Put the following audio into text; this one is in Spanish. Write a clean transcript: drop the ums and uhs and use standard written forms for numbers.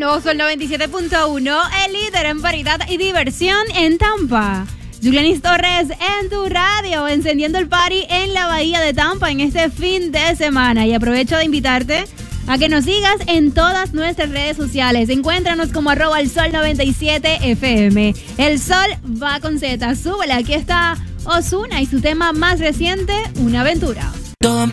nuevo Sol 97.1, el líder en variedad y diversión en Tampa. Julianis Torres en tu radio, encendiendo el party en la bahía de Tampa en este fin de semana. Y aprovecho de invitarte a que nos sigas en todas nuestras redes sociales. Encuéntranos como @elSol97FM. El Sol va con Z, súbele. Aquí está Ozuna y su tema más reciente, Una Aventura. Todo